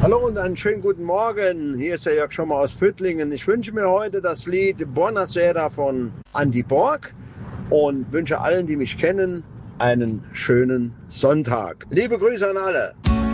Hallo und einen schönen guten Morgen. Hier ist der Jörg Schommer aus Püttlingen. Ich wünsche mir heute das Lied Buonasera von Andy Borg und wünsche allen, die mich kennen, einen schönen Sonntag. Liebe Grüße an alle.